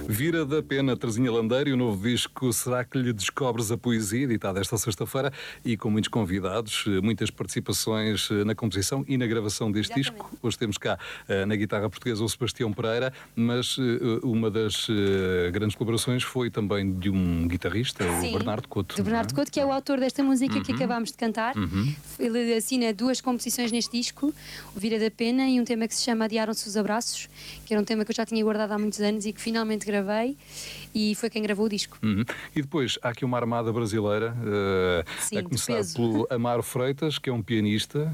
Vira da Pena, Terezinha Landeiro, e o novo disco Será que lhe descobres a poesia, editado esta sexta-feira, e com muitos convidados, muitas participações na composição e na gravação deste disco. Hoje temos cá na guitarra portuguesa o Sebastião Pereira, mas uma das grandes colaborações foi também de um guitarrista, o Bernardo Couto. Do Bernardo Couto, que é o autor desta música que acabámos de cantar. Ele assina duas composições neste disco, o Vira da Pena e um tema que se chama Adiaram-se os Abraços, que era um tema que eu já tinha guardado há muitos anos e que finalmente gravei, e foi quem gravou o disco. E depois há aqui uma armada brasileira, Sim, a começar pelo Amaro Freitas, que é um pianista,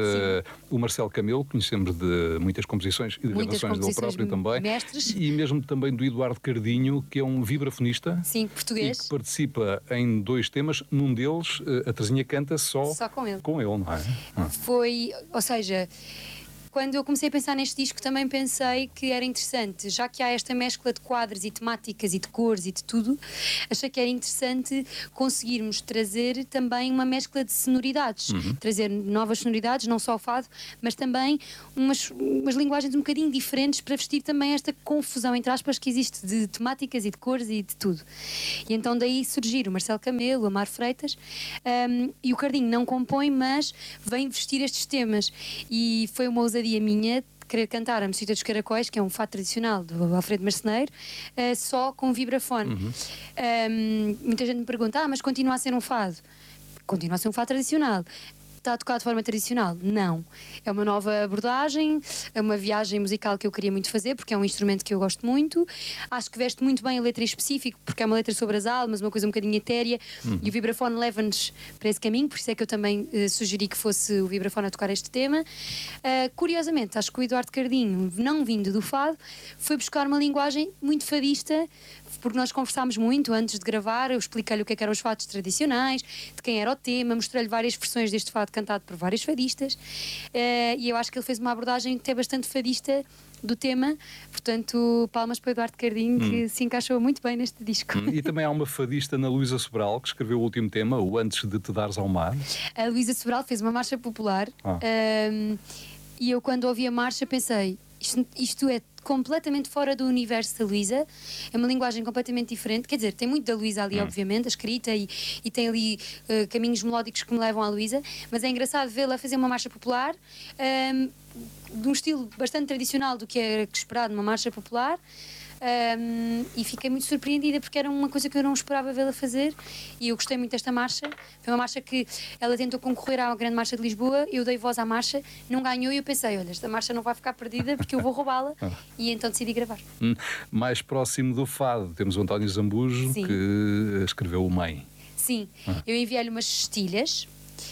o Marcelo Camelo, conhecemos de muitas composições e de gravações dele próprio também, mestres. E mesmo também do Eduardo Cardinho, que é um vibrafonista. Sim, português. E que participa em dois temas, num deles a Terezinha canta só com ele, não é? Foi, ou seja, quando eu comecei a pensar neste disco também pensei que era interessante, já que há esta mescla de quadros e temáticas e de cores e de tudo, achei que era interessante conseguirmos trazer também uma mescla de sonoridades, trazer novas sonoridades, não só o fado, mas também umas linguagens um bocadinho diferentes para vestir também esta confusão, entre aspas, que existe de temáticas e de cores e de tudo. E então daí surgir o Marcelo Camelo, o Amaro Freitas, e o Cardinho não compõe, mas vem vestir estes temas, e foi uma ousadia minha de querer cantar a Mocita dos Caracóis, que é um fado tradicional do Alfredo Marceneiro, só com vibrafone. Muita gente me pergunta, mas continua a ser um fado? Continua a ser um fado tradicional. Está a tocar de forma tradicional? Não. É uma nova abordagem, é uma viagem musical que eu queria muito fazer, porque é um instrumento que eu gosto muito. Acho que veste muito bem a letra em específico, porque é uma letra sobre as almas, uma coisa um bocadinho etérea, e o vibrafone leva-nos para esse caminho, por isso é que eu também sugeri que fosse o vibrafone a tocar este tema. Curiosamente, acho que o Eduardo Cardinho, não vindo do fado, foi buscar uma linguagem muito fadista, porque nós conversámos muito antes de gravar. Eu expliquei-lhe o que eram os fados tradicionais, de quem era o tema, mostrei-lhe várias versões deste fado cantado por vários fadistas, e eu acho que ele fez uma abordagem até bastante fadista do tema, portanto palmas para o Eduardo Cardinho, que se encaixou muito bem neste disco. E também há uma fadista na Luísa Sobral, que escreveu o último tema, o Antes de Te Dares ao Mar. A Luísa Sobral fez uma marcha popular, e eu quando ouvi a marcha pensei, isto é completamente fora do universo da Luísa, é uma linguagem completamente diferente, quer dizer, tem muito da Luísa ali, obviamente, a escrita, e tem ali caminhos melódicos que me levam à Luísa, mas é engraçado vê-la fazer uma marcha popular, de um estilo bastante tradicional do que era esperado numa marcha popular. E fiquei muito surpreendida, porque era uma coisa que eu não esperava vê-la fazer, e eu gostei muito desta marcha. Foi uma marcha que ela tentou concorrer à Grande Marcha de Lisboa, eu dei voz à marcha, não ganhou, e eu pensei, olha, esta marcha não vai ficar perdida porque eu vou roubá-la, e então decidi gravar. Mais próximo do fado temos o António Zambujo, que escreveu o Mãe. Sim, eu enviei-lhe umas cestilhas,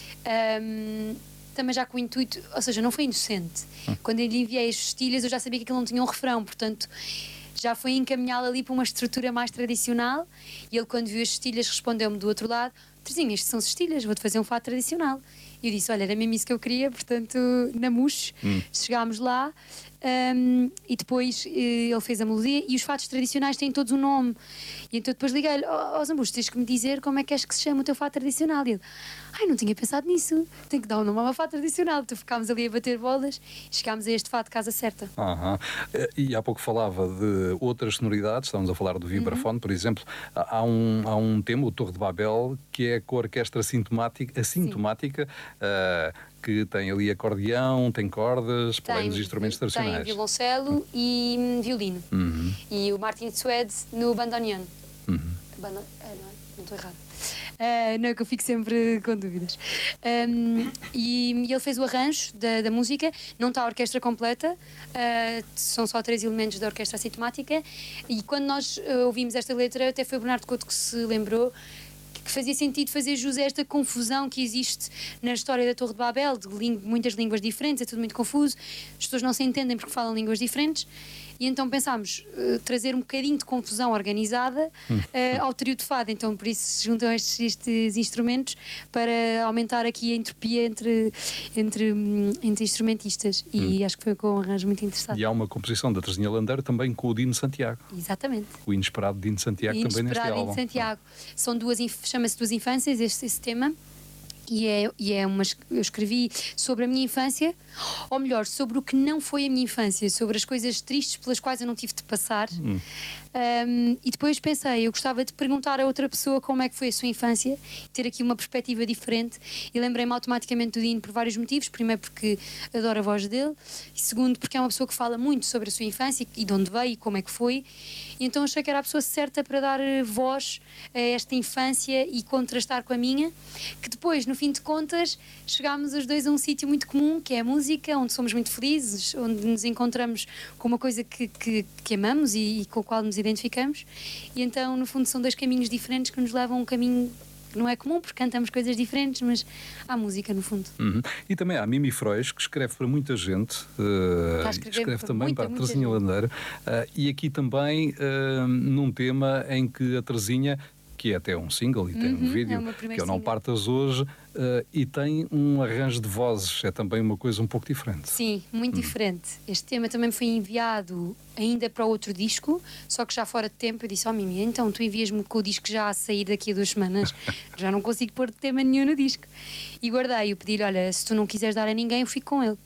também já com o intuito, ou seja, não foi inocente. Quando eu lhe enviei as cestilhas eu já sabia que aquilo não tinha um refrão, portanto já foi encaminhá-lo ali para uma estrutura mais tradicional, e ele, quando viu as cestilhas, respondeu-me do outro lado: Terezinha, isto são cestilhas, vou-te fazer um fado tradicional. E eu disse, olha, era mesmo isso que eu queria, portanto, na MUS, chegámos lá, e depois ele fez a melodia, e os fados tradicionais têm todos um nome, e então depois liguei-lhe, Zambujo, tens que me dizer como é que és que se chama o teu fado tradicional. E ele, não tinha pensado nisso, tenho que dar um nome ao meu fado tradicional. Então ficámos ali a bater bolas e chegámos a este fado de casa certa. E há pouco falava de outras sonoridades, estávamos a falar do vibrafone, por exemplo. Há um tema, o Torre de Babel, que é com a orquestra assintomática, que tem ali acordeão, tem cordas, além dos instrumentos tradicionais. Tem violoncelo e violino. E o Martin Suede no bandoneon. Não estou errado. Não é que eu fico sempre com dúvidas. E ele fez o arranjo da música, não está a orquestra completa, são só 3 elementos da orquestra assintomática, e quando nós ouvimos esta letra, até foi o Bernardo Couto que se lembrou que fazia sentido fazer jus a esta confusão que existe na história da Torre de Babel, de muitas línguas diferentes, é tudo muito confuso, as pessoas não se entendem porque falam línguas diferentes, e então pensámos trazer um bocadinho de confusão organizada ao trio de fado, então por isso se juntam estes instrumentos para aumentar aqui a entropia entre instrumentistas, e acho que foi com um arranjo muito interessante. E há uma composição da Terezinha Landeiro também com o Dino Santiago. Exatamente. O Inesperado Dino Santiago também neste álbum. Dino Santiago. Chama-se Duas Infâncias, esse tema. Eu escrevi sobre a minha infância, ou melhor, sobre o que não foi a minha infância, sobre as coisas tristes pelas quais eu não tive de passar. E depois pensei, eu gostava de perguntar a outra pessoa como é que foi a sua infância, ter aqui uma perspectiva diferente, e lembrei-me automaticamente do Dino por vários motivos. Primeiro porque adoro a voz dele, e segundo porque é uma pessoa que fala muito sobre a sua infância e de onde veio e como é que foi, e então achei que era a pessoa certa para dar voz a esta infância e contrastar com a minha, que depois, no fim de contas, chegámos os dois a um sítio muito comum, que é a música, onde somos muito felizes, onde nos encontramos com uma coisa que amamos e com a qual nos identificamos, e então, no fundo, são dois caminhos diferentes que nos levam a um caminho que não é comum, porque cantamos coisas diferentes, mas há música, no fundo. E também há Mimi Frois, que escreve para muita gente, escreve também para a Terezinha Landeiro, e aqui também num tema em que a Terezinha, que é até um single e tem um vídeo, que é o Não Partas Hoje, e tem um arranjo de vozes, é também uma coisa um pouco diferente. Sim, muito diferente. Este tema também foi enviado ainda para outro disco, só que já fora de tempo. Eu disse, Mimi, então tu envias-me com o disco já a sair daqui a 2 semanas, já não consigo pôr tema nenhum no disco. E guardei, eu pedi-lhe, olha, se tu não quiseres dar a ninguém, eu fico com ele.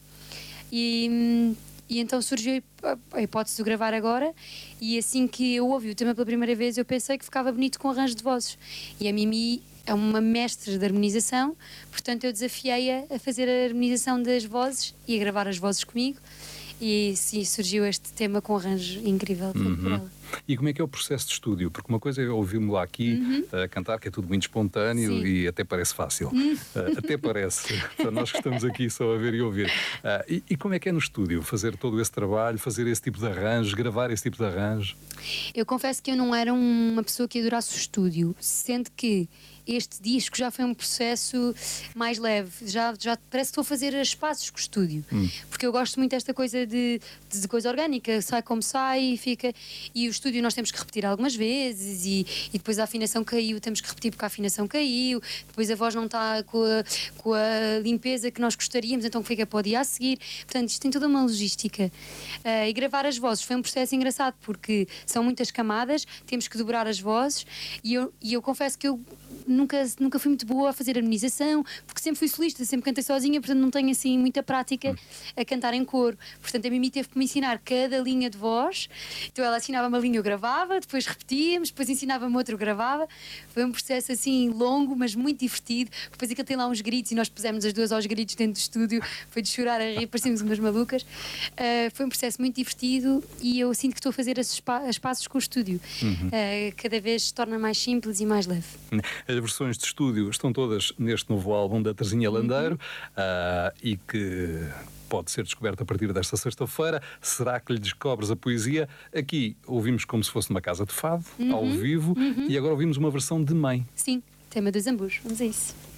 E então surgiu a hipótese de gravar agora, e assim que eu ouvi o tema pela primeira vez, eu pensei que ficava bonito com arranjo de vozes. E a Mimi é uma mestre de harmonização, portanto eu desafiei-a a fazer a harmonização das vozes e a gravar as vozes comigo. E sim, surgiu este tema com arranjo incrível feito por ela. E como é que é o processo de estúdio? Porque uma coisa é ouvir-me lá aqui a cantar, que é tudo muito espontâneo. Sim. E até parece fácil. Até parece, para nós que estamos aqui só a ver e ouvir. E como é que é no estúdio fazer todo esse trabalho, fazer esse tipo de arranjo, gravar esse tipo de arranjo? Eu confesso que eu não era uma pessoa que adorasse o estúdio, sendo que este disco já foi um processo mais leve, já parece que estou a fazer as pazes com o estúdio, porque eu gosto muito desta coisa de coisa orgânica, sai como sai e fica, e o estúdio nós temos que repetir algumas vezes, e depois a afinação caiu, temos que repetir porque a afinação caiu, depois a voz não está com a limpeza que nós gostaríamos, então fica para o dia a seguir. Portanto, isto tem toda uma logística, e gravar as vozes foi um processo engraçado, porque são muitas camadas, temos que dobrar as vozes, e eu confesso que eu nunca fui muito boa a fazer harmonização, porque sempre fui solista, sempre cantei sozinha, portanto não tenho assim muita prática a cantar em coro. Portanto a Mimi teve que me ensinar cada linha de voz, então ela ensinava-me a linha, eu gravava, depois repetíamos, depois ensinava-me outra, eu gravava. Foi um processo assim longo, mas muito divertido. Depois aquilo tem lá uns gritos e nós pusemos as duas aos gritos dentro do estúdio, foi de chorar a rir, parecíamos umas malucas. Foi um processo muito divertido e eu sinto que estou a fazer as pazes com o estúdio. Cada vez se torna mais simples e mais leve. As versões de estúdio estão todas neste novo álbum da Terezinha Landeiro, e que pode ser descoberta a partir desta sexta-feira. Será que lhe descobres a poesia? Aqui ouvimos como se fosse numa casa de fado, ao vivo, e agora ouvimos uma versão de Mãe. Sim, tema dos Zambus. Vamos a isso.